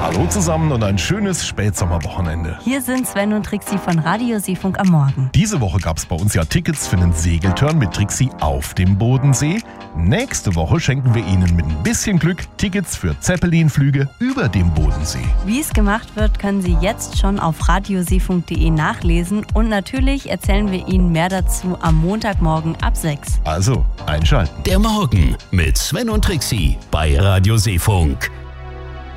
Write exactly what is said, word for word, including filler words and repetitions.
Hallo zusammen und ein schönes Spätsommerwochenende. Hier sind Sven und Trixi von Radio Seefunk am Morgen. Diese Woche gab es bei uns ja Tickets für einen Segeltörn mit Trixi auf dem Bodensee. Nächste Woche schenken wir Ihnen mit ein bisschen Glück Tickets für Zeppelinflüge über dem Bodensee. Wie es gemacht wird, können Sie jetzt schon auf radioseefunk punkt de nachlesen und natürlich erzählen wir Ihnen mehr dazu am Montagmorgen ab sechs. Also, einschalten. Der Morgen mit Sven und Trixi bei Radio Seefunk.